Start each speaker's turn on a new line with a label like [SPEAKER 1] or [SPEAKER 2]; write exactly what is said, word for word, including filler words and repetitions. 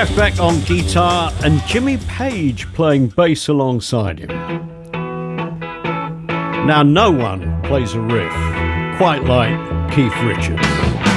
[SPEAKER 1] Jeff Beck on guitar and Jimmy Page playing bass alongside him. Now, no one plays a riff quite like Keith Richards.